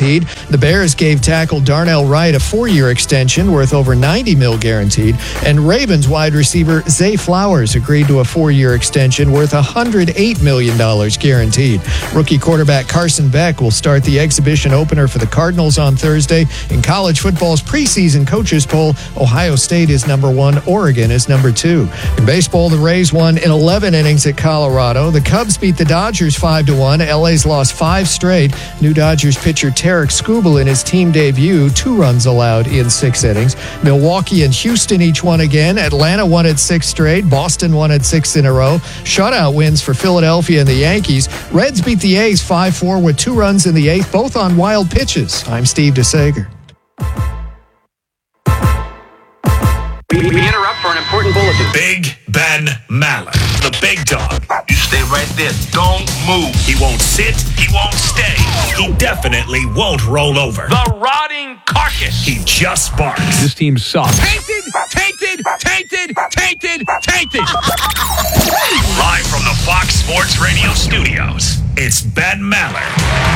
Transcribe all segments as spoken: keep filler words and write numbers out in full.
guaranteed. The Bears gave tackle Darnell Wright a four-year extension worth over ninety mil guaranteed. And Ravens wide receiver Zay Flowers agreed to a four-year extension worth one hundred eight million dollars guaranteed. Rookie quarterback Carson Beck will start the exhibition opener for the Cardinals on Thursday. In college football's preseason coaches poll, Ohio State is number one, Oregon is number two. In baseball, the Rays won in eleven innings at Colorado. The Cubs beat the Dodgers five to one. L A's lost five straight. New Dodgers pitcher Tarek Skubal in his team debut, two runs allowed in six innings. Milwaukee and Houston each won again. Atlanta won at six straight. Boston won at six in a row. Shutout wins for Philadelphia and the Yankees. Reds beat the A's five four with two runs in the eighth, both on wild pitches. I'm Steve DeSager. We interrupt for an important bulletin. Big Ben Maller, the big dog. You stay right there. Don't move. He won't sit. He won't stay. He definitely won't roll over. The rotting carcass. He just barks. This team sucks. Tainted, tainted, tainted, tainted, tainted. Live from the Fox Sports Radio studios, it's Ben Maller.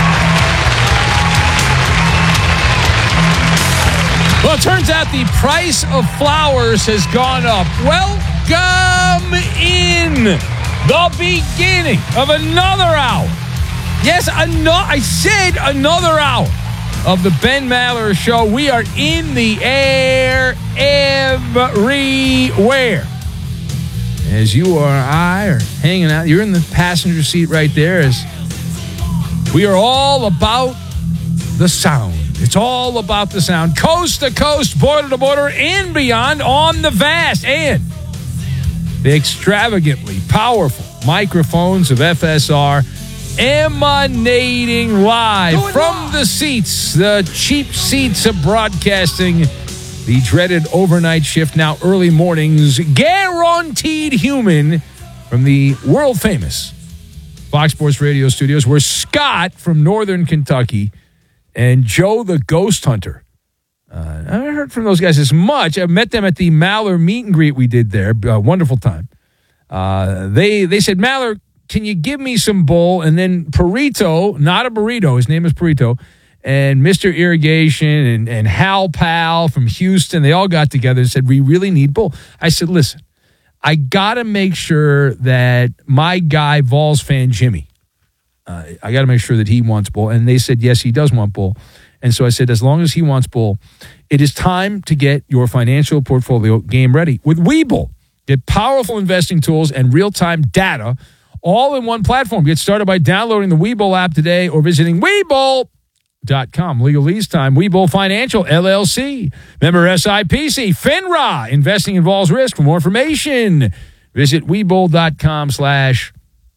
Well, it turns out the price of flowers has gone up. Welcome in the beginning of another hour. Yes, ano- I said another hour of the Ben Maller Show. We are in the air everywhere. As you or I are hanging out, you're in the passenger seat right there. As we are all about the sound. It's all about the sound. Coast to coast, border to border, and beyond on the vast and the extravagantly powerful microphones of F S R emanating live from the seats, the cheap seats of broadcasting, the dreaded overnight shift, now early mornings, guaranteed human from the world-famous Fox Sports Radio studios, where Scott from Northern Kentucky and Joe the Ghost Hunter. Uh, I haven't heard from those guys as much. I met them at the Maller meet and greet we did there. Uh, wonderful time. Uh, they they said, Maller, can you give me some bull? And then Perito, not a burrito, his name is Perito, and Mister Irrigation and, and Hal Pal from Houston, they all got together and said, we really need bull. I said, listen, I got to make sure that my guy, Vols fan Jimmy, Uh, I got to make sure that he wants bull. And they said, yes, he does want bull. And so I said, as long as he wants bull, it is time to get your financial portfolio game ready with Webull. Get powerful investing tools and real-time data all in one platform. Get started by downloading the Webull app today or visiting Webull dot com. Legalese time. Webull Financial, L L C. Member S I P C. FINRA. Investing involves risk. For more information, visit Webull.com slash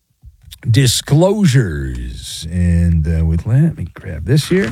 disclosures. And uh, with let me grab this here.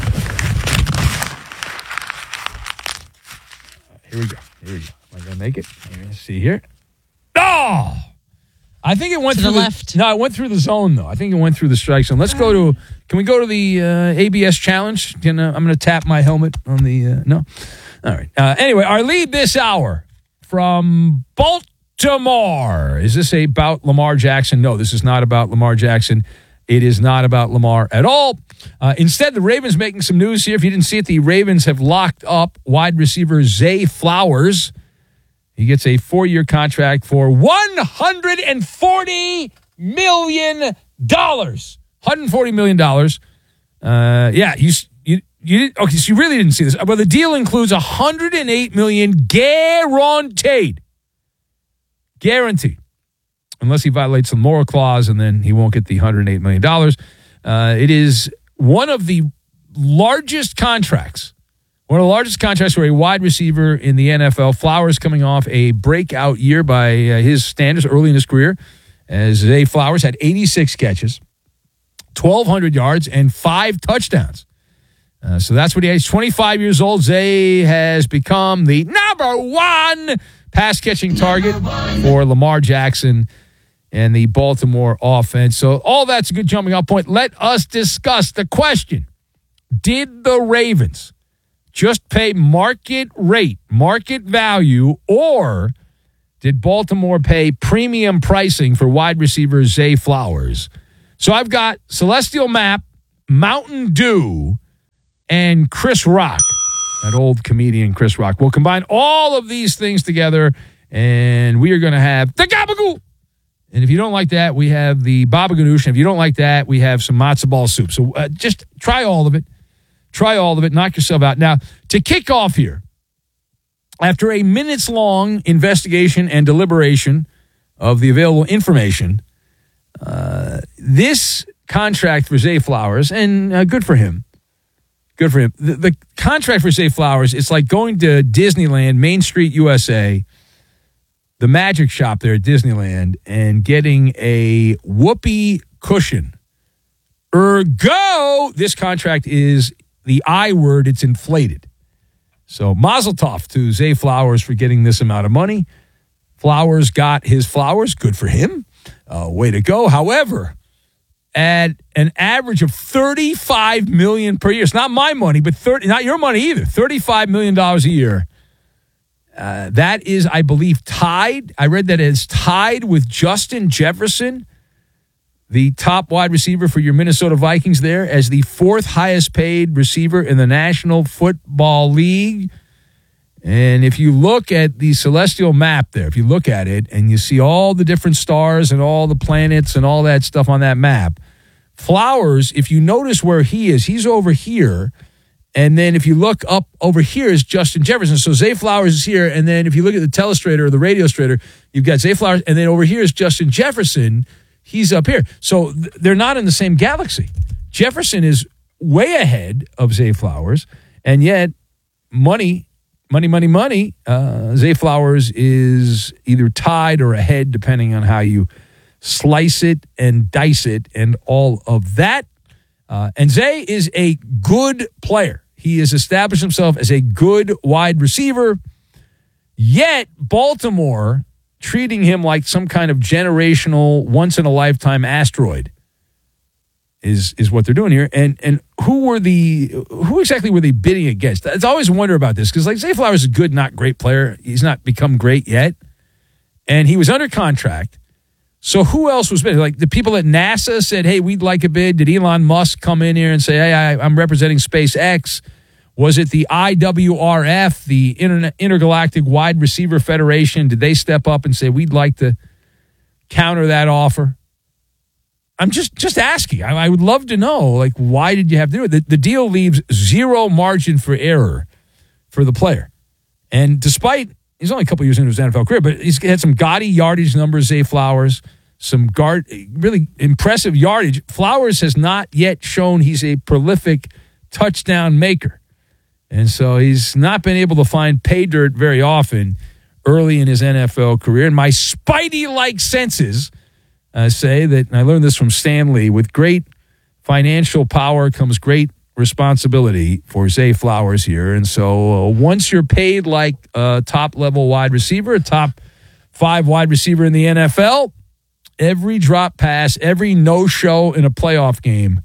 Here we go. Here we go. Am I going to make it? Let's see here. Oh! I think it went to through the, the left. No, it went through the zone, though. I think it went through the strike zone. Let's go to, can we go to the uh, A B S challenge? Can, uh, I'm going to tap my helmet on the, uh, no? All right. Uh, anyway, our lead this hour from Baltimore. Is this about Lamar Jackson? No, this is not about Lamar Jackson. It is not about Lamar at all. Uh, instead, the Ravens making some news here. If you didn't see it, the Ravens have locked up wide receiver Zay Flowers. He gets a four-year contract for one hundred forty million dollars. one hundred forty million dollars. Uh, yeah, you, you, you, okay, so you really didn't see this. Well, the deal includes one hundred eight million dollars guaranteed. Guaranteed. Unless he violates the moral clause, and then he won't get the one hundred eight million dollars. Uh, it is one of the largest contracts, one of the largest contracts for a wide receiver in the N F L. Flowers coming off a breakout year by uh, his standards early in his career, as Zay Flowers had eighty-six catches, twelve hundred yards, and five touchdowns. Uh, so that's what he is. twenty-five years old. Zay has become the number one pass-catching target for Lamar Jackson and the Baltimore offense. So all that's a good jumping off point. Let us discuss the question. Did the Ravens just pay market rate, market value, or did Baltimore pay premium pricing for wide receiver Zay Flowers? So I've got Celestial Map, Mountain Dew, and Chris Rock, that old comedian Chris Rock. We'll combine all of these things together, and we are going to have the Gabagool. And if you don't like that, we have the Baba Ganoush. And if you don't like that, we have some matzo ball soup. So uh, just try all of it. Try all of it. Knock yourself out. Now, to kick off here, after a minutes-long investigation and deliberation of the available information, uh, this contract for Zay Flowers, and uh, good for him, good for him. The, the contract for Zay Flowers, it's like going to Disneyland, Main Street, U S A, the magic shop there at Disneyland, and getting a whoopee cushion. Ergo, this contract is the I word, it's inflated. So mazel tov to Zay Flowers for getting this amount of money. Flowers got his flowers. Good for him. Uh, way to go. However, at an average of thirty-five million dollars per year, it's not my money, but thirty, not your money either, thirty-five million dollars a year. Uh, that is, I believe, tied. I read that it's tied with Justin Jefferson, the top wide receiver for your Minnesota Vikings there, as the fourth highest paid receiver in the National Football League. And if you look at the celestial map there, if you look at it and you see all the different stars and all the planets and all that stuff on that map, Flowers, if you notice where he is, he's over here. And then if you look up over here is Justin Jefferson. So Zay Flowers is here. And then if you look at the telestrator or the radiostrator, you've got Zay Flowers. And then over here is Justin Jefferson. He's up here. So th- they're not in the same galaxy. Jefferson is way ahead of Zay Flowers. And yet, money, money, money, money, uh, Zay Flowers is either tied or ahead, depending on how you slice it and dice it and all of that. Uh, and Zay is a good player. He has established himself as a good wide receiver. Yet, Baltimore treating him like some kind of generational, once-in-a-lifetime asteroid is is what they're doing here. And and who were the who exactly were they bidding against? It's always a wonder about this because like Zay Flowers is a good, not great player. He's not become great yet, and he was under contract. So who else was bidding? Like the people at NASA said, "Hey, we'd like a bid." Did Elon Musk come in here and say, "Hey, I, I'm representing SpaceX"? Was it the I W R F, the Internet, Intergalactic Wide Receiver Federation? Did they step up and say, we'd like to counter that offer? I'm just just asking. I, I would love to know, like, why did you have to do it? The, the deal leaves zero margin for error for the player. And despite, he's only a couple years into his N F L career, but he's had some gaudy yardage numbers, Zay Flowers, some guard, really impressive yardage. Flowers has not yet shown he's a prolific touchdown maker. And so he's not been able to find pay dirt very often early in his N F L career. And my Spidey-like senses uh, say that, and I learned this from Stan Lee, with great financial power comes great responsibility for Zay Flowers here. And so uh, once you're paid like a top-level wide receiver, a top five wide receiver in the N F L, every drop pass, every no-show in a playoff game,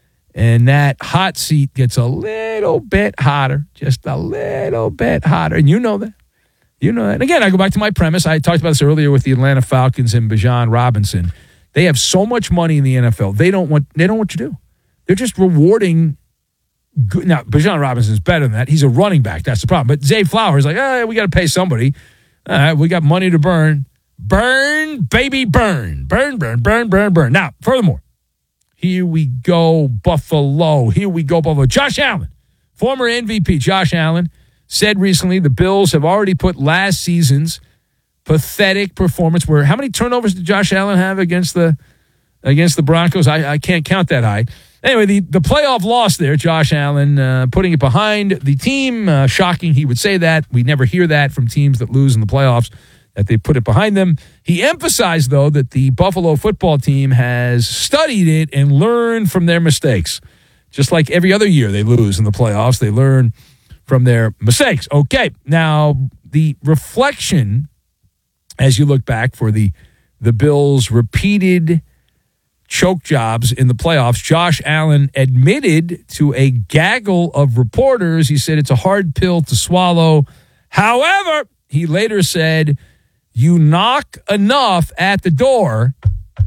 and that hot seat gets a little bit hotter, just a little bit hotter. And you know that. You know that. And again, I go back to my premise. I talked about this earlier with the Atlanta Falcons and Bijan Robinson. They have so much money in the N F L. They don't want they don't want you to do. They're just rewarding good. Now, Bijan Robinson's better than that. He's a running back. That's the problem. But Zay Flowers, like, oh, we got to pay somebody. All right, we got money to burn. Burn, baby, burn. Burn, burn, burn, burn, burn. Now, furthermore, here we go, Buffalo. Here we go, Buffalo. Josh Allen, former M V P Josh Allen, said recently the Bills have already put last season's pathetic performance where how many turnovers did Josh Allen have against the against the Broncos? I, I can't count that high. Anyway, the, the playoff loss there, Josh Allen uh, putting it behind the team. Uh, shocking he would say that. We never hear that from teams that lose in the playoffs, that they put it behind them. He emphasized, though, that the Buffalo football team has studied it and learned from their mistakes. Just like every other year they lose in the playoffs, they learn from their mistakes. Okay, now the reflection as you look back for the, the Bills' repeated choke jobs in the playoffs, Josh Allen admitted to a gaggle of reporters. He said it's a hard pill to swallow. However, he later said, you knock enough at the door,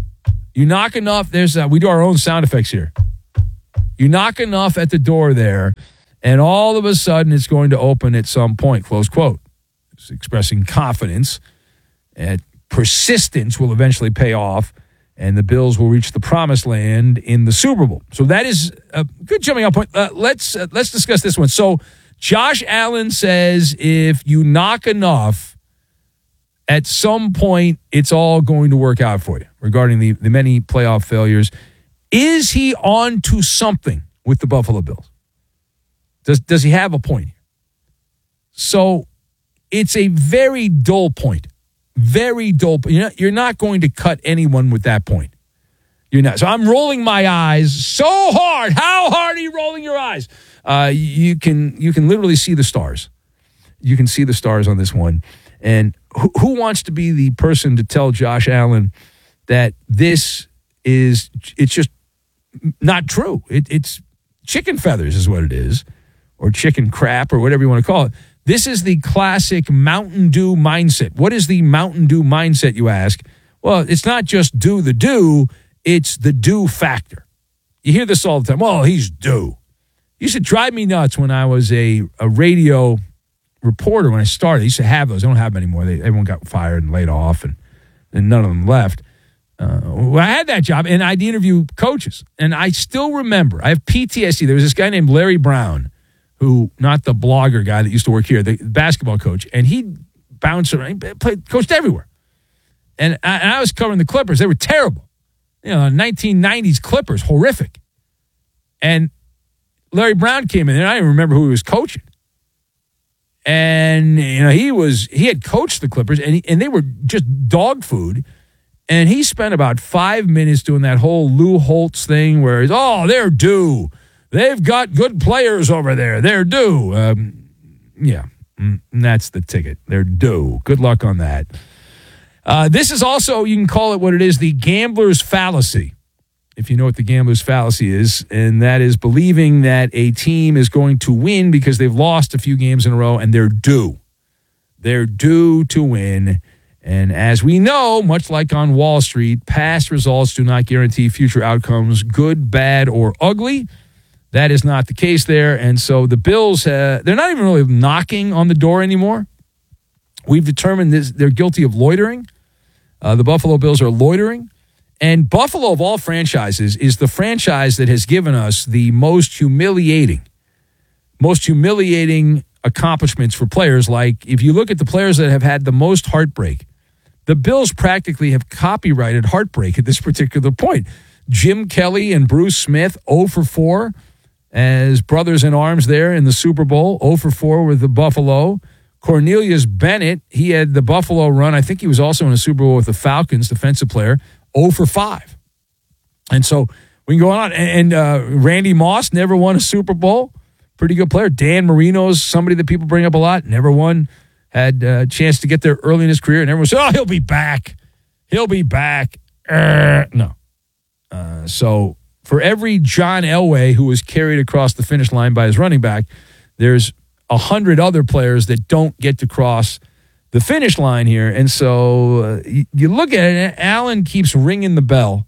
you knock enough, there's a, we do our own sound effects here. You knock enough at the door there, and all of a sudden it's going to open at some point, close quote. It's expressing confidence and persistence will eventually pay off, and the Bills will reach the promised land in the Super Bowl. So that is a good jumping off point. Uh, let's uh, let's discuss this one. So Josh Allen says if you knock enough, at some point it's all going to work out for you regarding the, the many playoff failures. Is he on to something with the Buffalo Bills? Does, does he have a point here? So it's a very dull point. Very dull. You're not, you're not going to cut anyone with that point. You're not. So I'm rolling my eyes so hard. How hard are you rolling your eyes? Uh, you can you can literally see the stars. You can see the stars on this one. And who, who wants to be the person to tell Josh Allen that this is, it's just not true. It, it's chicken feathers is what it is, or chicken crap, or whatever you want to call it. This is the classic Mountain Dew mindset. What is the Mountain Dew mindset, you ask? Well, it's not just do the do, it's the do factor. You hear this all the time. Well, he's due. It used to drive me nuts when I was a, a radio reporter when I started. I used to have those. I don't have them anymore. They, everyone got fired and laid off, and, and none of them left. Uh, well, I had that job, and I'd interview coaches. And I still remember, I have P T S D. There was this guy named Larry Brown, who, not the blogger guy that used to work here, the basketball coach, and he bounced around, he played, coached everywhere. And I, and I was covering the Clippers. They were terrible. You know, nineteen nineties Clippers, horrific. And Larry Brown came in there, and I didn't remember who he was coaching. And, you know, he was, he had coached the Clippers, and, he, and they were just dog food. And he spent about five minutes doing that whole Lou Holtz thing where he's, oh, they're due. They've got good players over there. They're due. Um, yeah, and that's the ticket. They're due. Good luck on that. Uh, this is also, you can call it what it is, the gambler's fallacy, if you know what the gambler's fallacy is, and that is believing that a team is going to win because they've lost a few games in a row and they're due. They're due to win. And as we know, much like on Wall Street, past results do not guarantee future outcomes, good, bad, or ugly. That is not the case there. And so the Bills, uh, they're not even really knocking on the door anymore. We've determined this, they're guilty of loitering. Uh, the Buffalo Bills are loitering. And Buffalo, of all franchises, is the franchise that has given us the most humiliating, most humiliating accomplishments for players. Like, if you look at the players that have had the most heartbreak, the Bills practically have copyrighted heartbreak at this particular point. Jim Kelly and Bruce Smith, oh for four. As brothers in arms there in the Super Bowl, oh for four with the Buffalo. Cornelius Bennett, he had the Buffalo run. I think he was also in a Super Bowl with the Falcons, defensive player, oh for five. And so we can go on. And uh, Randy Moss never won a Super Bowl. Pretty good player. Dan Marino's somebody that people bring up a lot. Never won. Had a chance to get there early in his career. And everyone said, oh, he'll be back. He'll be back. Uh, no. Uh, so for every John Elway who was carried across the finish line by his running back, there's a hundred other players that don't get to cross the finish line here. And so uh, you, you look at it, Allen keeps ringing the bell,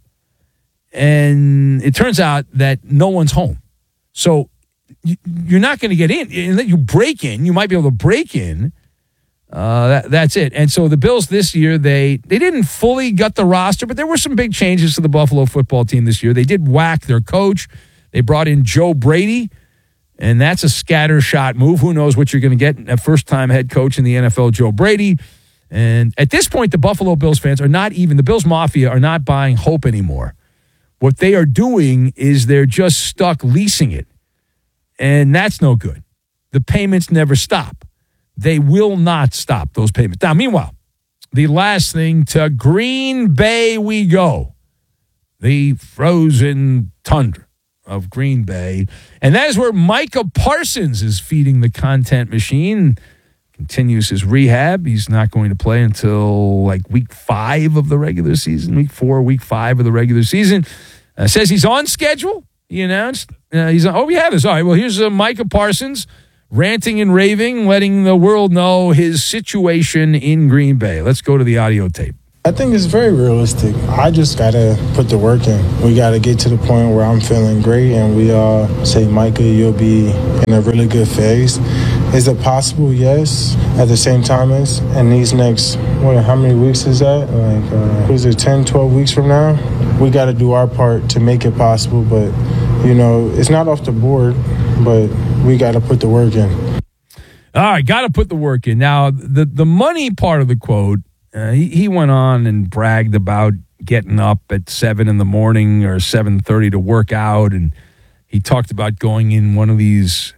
and it turns out that no one's home. So you, you're not going to get in. And then you break in. You might be able to break in. Uh, that, that's it. And so the Bills this year, they they didn't fully gut the roster, but there were some big changes to the Buffalo football team this year. They did whack their coach. They brought in Joe Brady, and that's a scatter shot move. Who knows what you're going to get? A first-time head coach in the N F L, Joe Brady. And at this point, the Buffalo Bills fans are not even, the Bills Mafia are not buying hope anymore. What they are doing is they're just stuck leasing it. And that's no good. The payments never stop. They will not stop those payments. Now, meanwhile, the last thing, to Green Bay we go. The frozen tundra of Green Bay. And that is where Micah Parsons is feeding the content machine. Continues his rehab. He's not going to play until like week five of the regular season, week four, week five of the regular season. Uh, says he's on schedule. He announced. Uh, he's on, oh, we have this. All right, well, here's uh, Micah Parsons ranting and raving, letting the world know his situation in Green Bay. Let's go to the audio tape. I think it's very realistic. I just got to put the work in. We got to get to the point where I'm feeling great and we all say, Micah, you'll be in a really good phase. Is it possible? Yes. At the same time as in these next, what, how many weeks is that? Like, uh, was it ten, twelve weeks from now? We got to do our part to make it possible. But, you know, it's not off the board, but we got to put the work in. All right, got to put the work in. Now, the, the money part of the quote, uh, he, he went on and bragged about getting up at seven in the morning or seven thirty to work out, and he talked about going in one of these,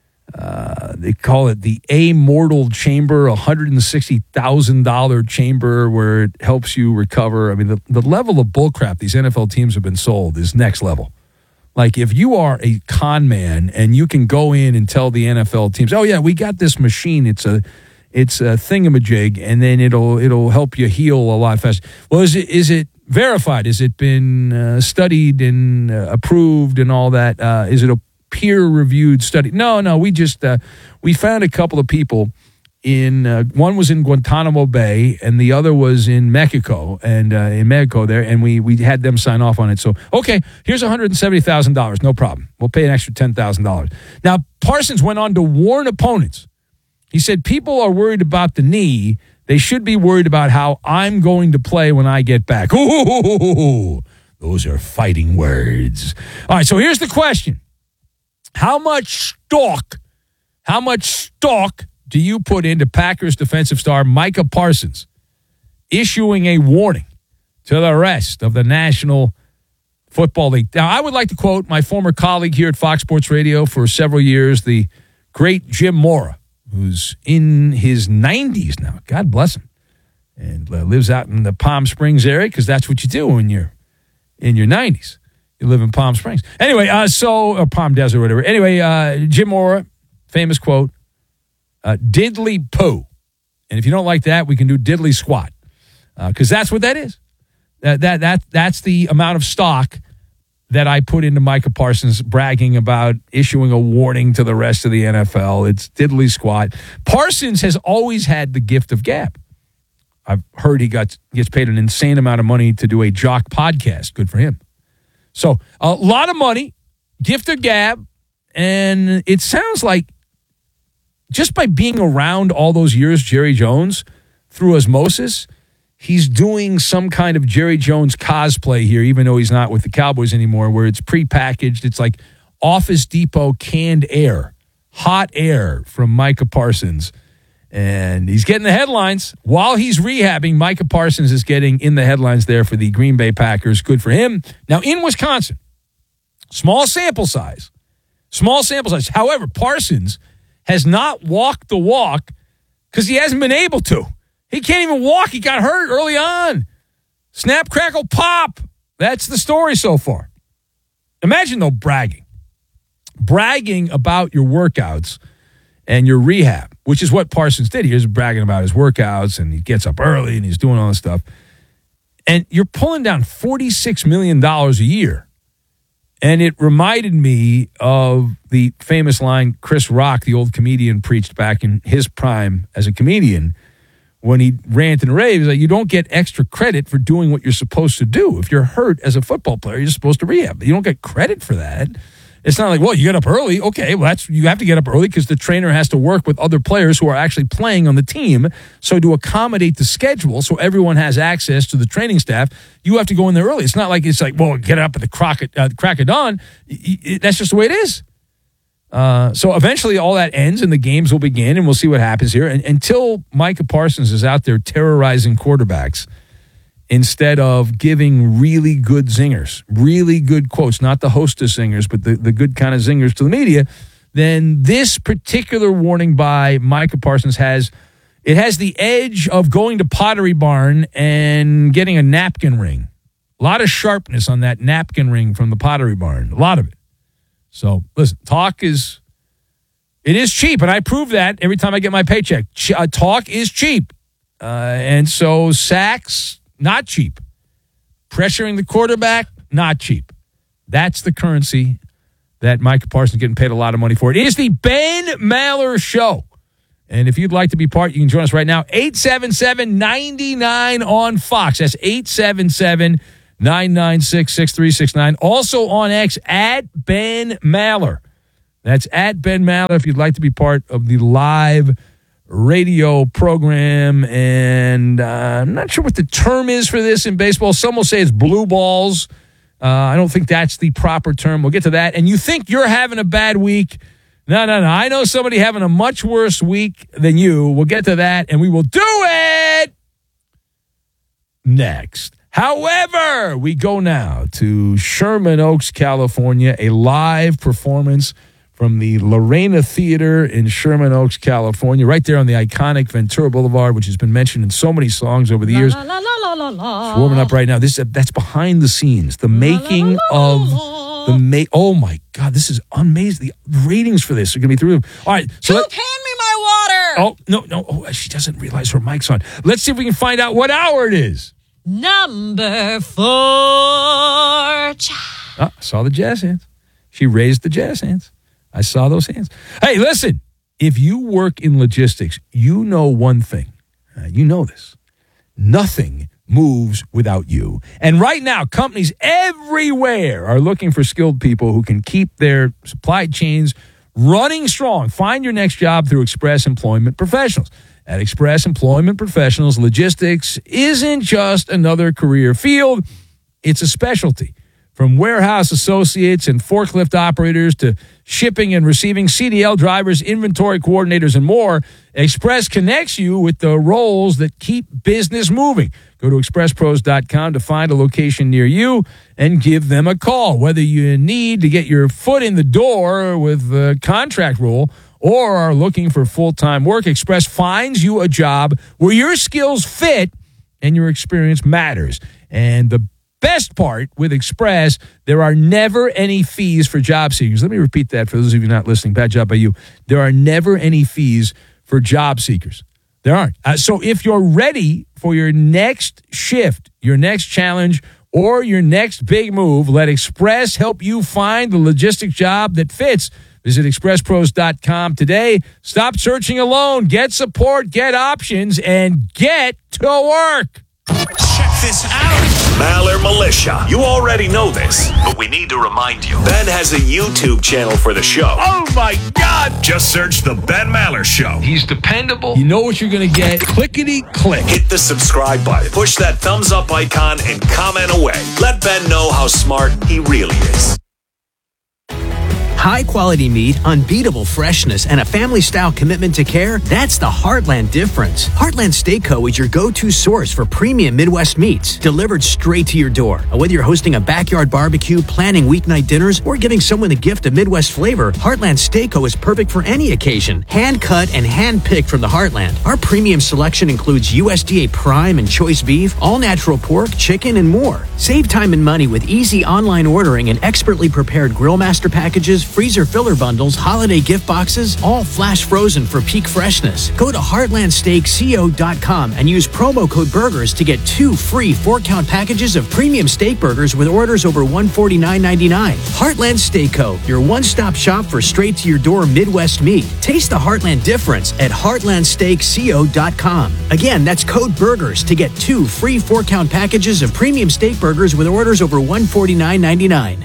uh, they call it the amortal chamber, a one hundred sixty thousand dollars chamber where it helps you recover. I mean, the, the level of bullcrap these N F L teams have been sold is next level. Like, if you are a con man and you can go in and tell the N F L teams, oh, yeah, we got this machine. It's a it's a thingamajig, and then it'll it'll help you heal a lot faster. Well, is it is it verified? Has it been uh, studied and uh, approved and all that? Uh, is it a peer-reviewed study? No, no. We just uh, we found a couple of people in uh, one was in Guantanamo Bay and the other was in Mexico and uh, in Mexico there, and we we had them sign off on it. So okay, here's one hundred seventy thousand dollars, no problem. We'll pay an extra ten thousand dollars. Now Parsons went on to warn opponents. He said, people are worried about the knee. They should be worried about how I'm going to play when I get back. Ooh, those are fighting words. All right, so here's the question. How much stock, how much stock do you put into Packers defensive star Micah Parsons issuing a warning to the rest of the National Football League? Now, I would like to quote my former colleague here at Fox Sports Radio for several years, the great Jim Mora, who's in his nineties now. God bless him. And uh, lives out in the Palm Springs area because that's what you do when you're in your nineties. You live in Palm Springs. Anyway, uh, so, or Palm Desert or whatever. Anyway, uh, Jim Mora, famous quote, uh, diddly poo. And if you don't like that, we can do diddly squat because uh, that's what that is. That, that, that, that's the amount of stock that I put into Micah Parsons bragging about issuing a warning to the rest of the N F L. It's diddly squat. Parsons has always had the gift of gab. I've heard he got gets paid an insane amount of money to do a jock podcast. Good for him. So a lot of money, gift of gab, and it sounds like just by being around all those years, Jerry Jones, through osmosis, he's doing some kind of Jerry Jones cosplay here, even though he's not with the Cowboys anymore, where it's prepackaged. It's like Office Depot canned air, hot air from Micah Parsons. And he's getting the headlines. While he's rehabbing, Micah Parsons is getting in the headlines there for the Green Bay Packers. Good for him. Now, in Wisconsin, small sample size. Small sample size. However, Parsons has not walked the walk because he hasn't been able to. He can't even walk. He got hurt early on. Snap, crackle, pop. That's the story so far. Imagine, though, bragging. Bragging about your workouts and your rehab, which is what Parsons did. He was bragging about his workouts, and he gets up early, and he's doing all this stuff. And you're pulling down forty-six million dollars a year. And it reminded me of the famous line Chris Rock, the old comedian, preached back in his prime as a comedian when he ranted and raved. Like, you don't get extra credit for doing what you're supposed to do. If you're hurt as a football player, you're supposed to rehab. You don't get credit for that. It's not like, well, you get up early. Okay, well, that's you have to get up early because the trainer has to work with other players who are actually playing on the team. So to accommodate the schedule so everyone has access to the training staff, you have to go in there early. It's not like it's like, well, get up at the crack of, uh, crack of dawn. That's just the way it is. Uh, so eventually all that ends and the games will begin and we'll see what happens here. And until Micah Parsons is out there terrorizing quarterbacks, instead of giving really good zingers, really good quotes, not the hostess zingers, but the, the good kind of zingers to the media, then this particular warning by Micah Parsons has, it has the edge of going to Pottery Barn and getting a napkin ring. A lot of sharpness on that napkin ring from the Pottery Barn, a lot of it. So, listen, talk is, it is cheap, and I prove that every time I get my paycheck. Ch- uh, talk is cheap. Uh, and so sacks, not cheap. Pressuring the quarterback, not cheap. That's the currency that Micah Parsons is getting paid a lot of money for. It is the Ben Maller Show. And if you'd like to be part, you can join us right now. eight seven seven, nine nine on Fox. That's eight seven seven, nine nine six, six three six nine. Also on X, at Ben Maller. That's at Ben Maller if you'd like to be part of the live radio program. And uh, I'm not sure what the term is for this in baseball. Some will say it's blue balls. Uh, I don't think that's the proper term. We'll get to that. And you think you're having a bad week. No, no, no. I know somebody having a much worse week than you. We'll get to that, and we will do it next. However, we go now to Sherman Oaks, California, a live performance from the Lorena Theater in Sherman Oaks, California, right there on the iconic Ventura Boulevard, which has been mentioned in so many songs over the years. La, la, la, la, la. It's warming up right now. This That's behind the scenes, the making la, la, la, la. of... The ma- oh, my God, this is amazing. The ratings for this are going to be through. All right. So Coop, hand me my water. Oh, no, no. Oh, she doesn't realize her mic's on. Let's see if we can find out what hour it is. Number four. Oh, I saw the jazz hands. She raised the jazz hands. I saw those hands. Hey, listen, if you work in logistics, you know one thing. Uh, you know this. Nothing moves without you. And right now, companies everywhere are looking for skilled people who can keep their supply chains running strong. Find your next job through Express Employment Professionals. At Express Employment Professionals, logistics isn't just another career field, it's a specialty. From warehouse associates and forklift operators to shipping and receiving C D L drivers, inventory coordinators, and more, Express connects you with the roles that keep business moving. Go to express pros dot com to find a location near you and give them a call. Whether you need to get your foot in the door with a contract role or are looking for full-time work, Express finds you a job where your skills fit and your experience matters. And the best part with Express, there are never any fees for job seekers. Let me repeat that for those of you not listening. Bad job by you. There are never any fees for job seekers. There aren't. Uh, so if you're ready for your next shift, your next challenge, or your next big move, let Express help you find the logistic job that fits. Visit express pros dot com today. Stop searching alone. Get support, get options, and get to work. Check this out. Maller Militia. You already know this, but we need to remind you. Ben has a YouTube channel for the show. Oh, my God. Just search The Ben Maller Show. He's dependable. You know what you're going to get. Clickety click. Hit the subscribe button. Push that thumbs up icon and comment away. Let Ben know how smart he really is. High quality meat, unbeatable freshness, and a family style commitment to care, that's the Heartland difference. Heartland Steak Co. is your go-to source for premium Midwest meats, delivered straight to your door. Whether you're hosting a backyard barbecue, planning weeknight dinners, or giving someone the gift of Midwest flavor, Heartland Steak Co. is perfect for any occasion. Hand cut and hand picked from the Heartland. Our premium selection includes U S D A prime and choice beef, all natural pork, chicken, and more. Save time and money with easy online ordering and expertly prepared grill master packages, freezer filler bundles, holiday gift boxes, all flash frozen for peak freshness. Go to heartland steak co dot com and use promo code BURGERS to get two free four-count packages of premium steak burgers with orders over one hundred forty-nine ninety-nine. Heartland Steak Co., your one-stop shop for straight-to-your-door Midwest meat. Taste the Heartland difference at heartland steak co dot com. Again, that's code BURGERS to get two free four-count packages of premium steak burgers with orders over one hundred forty-nine ninety-nine.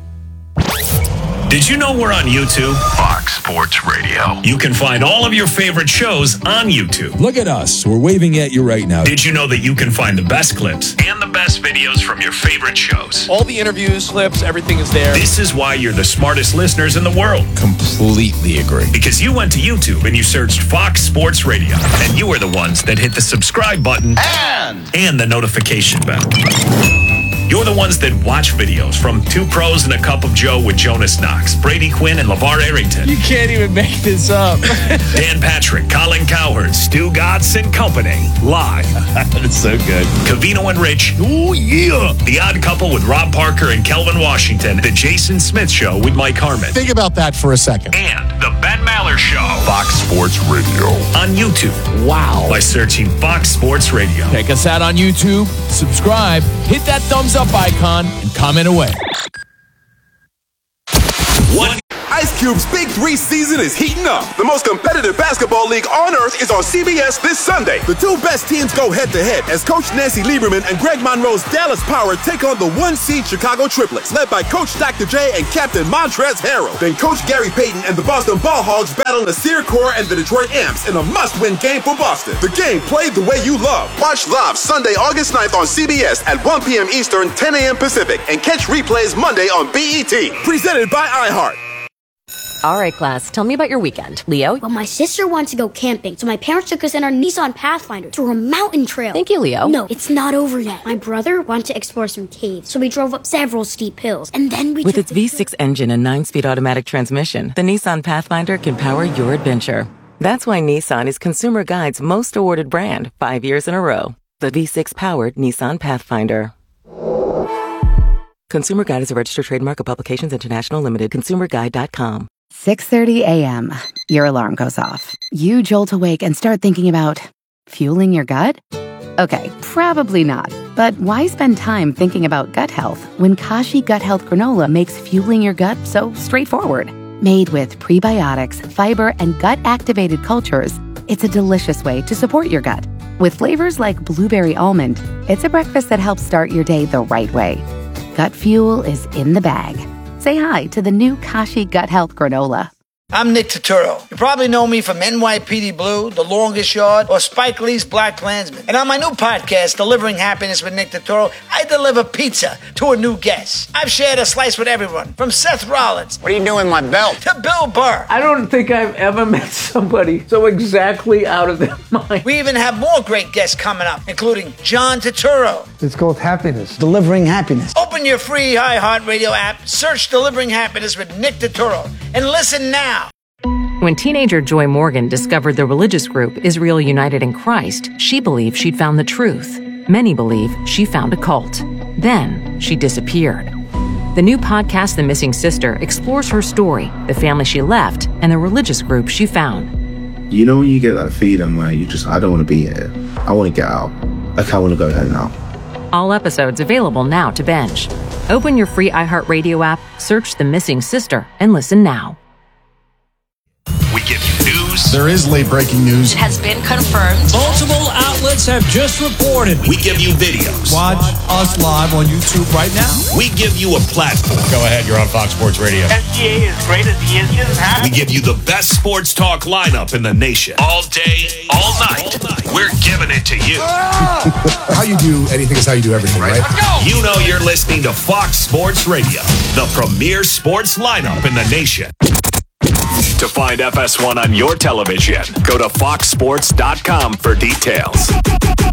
Did you know we're on YouTube? Fox Sports Radio. You can find all of your favorite shows on YouTube. Look at us. We're waving at you right now. Did you know that you can find the best clips and the best videos from your favorite shows? All the interviews, clips, everything is there. This is why you're the smartest listeners in the world. Completely agree. Because you went to YouTube and you searched Fox Sports Radio. And you are the ones that hit the subscribe button and, and the notification bell. You're the ones that watch videos from Two Pros and a Cup of Joe with Jonas Knox, Brady Quinn, and LeVar Arrington. You can't even make this up. Dan Patrick, Colin Cowherd, Stu Godson Company, live. That's so good. Covino and Rich. Oh, yeah. The Odd Couple with Rob Parker and Kelvin Washington. The Jason Smith Show with Mike Harmon. Think about that for a second. And The Ben Maller Show. Fox Sports Radio. On YouTube. Wow. By searching Fox Sports Radio. Check us out on YouTube. Subscribe. Hit that thumbs up icon and comment away. What? Ice Cube's Big Three season is heating up. The most competitive basketball league on earth is on C B S this Sunday. The two best teams go head-to-head as Coach Nancy Lieberman and Greg Monroe's Dallas Power take on the one-seed Chicago Triplets, led by Coach Doctor J and Captain Montrezl Harrell. Then Coach Gary Payton and the Boston Ball Hogs battle Nasir Kaur and the Detroit Amps in a must-win game for Boston. The game played the way you love. Watch live Sunday, August ninth on C B S at one p.m. Eastern, ten a.m. Pacific, and catch replays Monday on B E T. Presented by iHeart. All right, class, tell me about your weekend. Leo? Well, my sister wants to go camping, so my parents took us in our Nissan Pathfinder to a mountain trail. Thank you, Leo. No, it's not over yet. My brother wanted to explore some caves, so we drove up several steep hills, and then we With its V six engine and nine-speed automatic transmission, the Nissan Pathfinder can power your adventure. That's why Nissan is Consumer Guide's most awarded brand five years in a row. The V six-powered Nissan Pathfinder. Consumer Guide is a registered trademark of Publications International Limited. consumer guide dot com. six thirty a.m. Your alarm goes off. You jolt awake and start thinking about fueling your gut? Okay, probably not. But why spend time thinking about gut health when Kashi Gut Health Granola makes fueling your gut so straightforward? Made with prebiotics, fiber, and gut-activated cultures, it's a delicious way to support your gut. With flavors like blueberry almond, it's a breakfast that helps start your day the right way. Gut fuel is in the bag. Say hi to the new Kashi Gut Health Granola. I'm Nick Turturro. You probably know me from N Y P D Blue, The Longest Yard, or Spike Lee's Black Klansman. And on my new podcast, Delivering Happiness with Nick Turturro, I deliver pizza to a new guest. I've shared a slice with everyone, from Seth Rollins. What are you doing, my belt? To Bill Burr. I don't think I've ever met somebody so exactly out of their mind. We even have more great guests coming up, including John Turturro. It's called Happiness. Delivering Happiness. Open your free iHeartRadio app, search Delivering Happiness with Nick Turturro, and listen now. When teenager Joy Morgan discovered the religious group Israel United in Christ, she believed she'd found the truth. Many believe she found a cult. Then she disappeared. The new podcast, The Missing Sister, explores her story, the family she left, and the religious group she found. You know when you get that feeling where you just, I don't want to be here. I want to get out. Like, I want to go home now. All episodes available now to binge. Open your free iHeartRadio app, search The Missing Sister, and listen now. We give you news. There is late breaking news. It has been confirmed. Multiple outlets have just reported. We give you videos. Watch us live on YouTube right now. We give you a platform. Go ahead, you're on Fox Sports Radio. S G A is great as he is. He doesn't have We give you the best sports talk lineup in the nation. All day, all night. All night. We're giving it to you. How you do anything is how you do everything, right? Let's go. You know you're listening to Fox Sports Radio, the premier sports lineup in the nation. To find F S one on your television, go to fox sports dot com for details.